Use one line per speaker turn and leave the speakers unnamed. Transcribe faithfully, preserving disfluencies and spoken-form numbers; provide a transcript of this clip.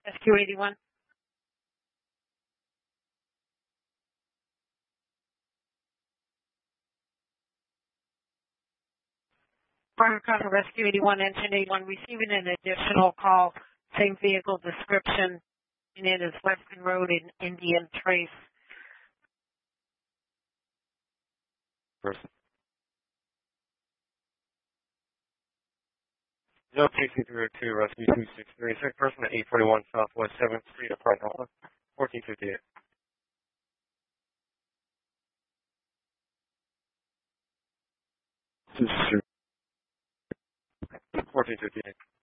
Rescue eighty-one. Fire Control Rescue eighty-one, Engine eighty-one, receiving an additional call, same vehicle description, and it is Weston Road in Indian Trace.
Person. No P C three oh two, Rescue two six three, sick person at eight forty-one Southwest seventh Street, apartment fourteen fifty-eight. fourteen fifty-eight.